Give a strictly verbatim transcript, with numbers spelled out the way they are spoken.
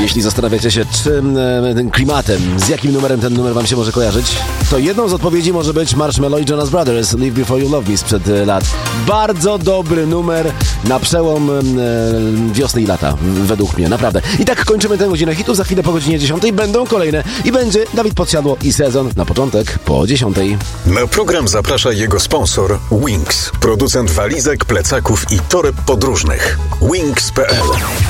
Jeśli zastanawiacie się, czym e, tym klimatem, z jakim numerem ten numer wam się może kojarzyć, to jedną z odpowiedzi może być Marshmello i Jonas Brothers, Live Before You Love Me sprzed e, lat. Bardzo dobry numer na przełom e, wiosny i lata, w, według mnie, naprawdę. I tak kończymy tę godzinę hitów. Za chwilę po godzinie dziesiątej będą kolejne i będzie Dawid Podsiadło i Sezon na początek po dziesiątej. Na program zaprasza jego sponsor Wings, producent walizek, plecaków i toreb podróżnych. Wings kropka p l